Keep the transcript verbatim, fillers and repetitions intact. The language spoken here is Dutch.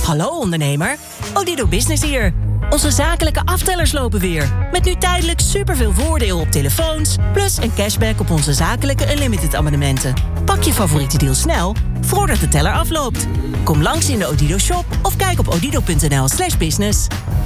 Hallo ondernemer, Odido Business hier. Onze zakelijke aftellers lopen weer. Met nu tijdelijk superveel voordeel op telefoons... plus een cashback op onze zakelijke unlimited abonnementen. Pak je favoriete deal snel, voordat de teller afloopt. Kom langs in de Odido shop of kijk op odido punt n l slash business.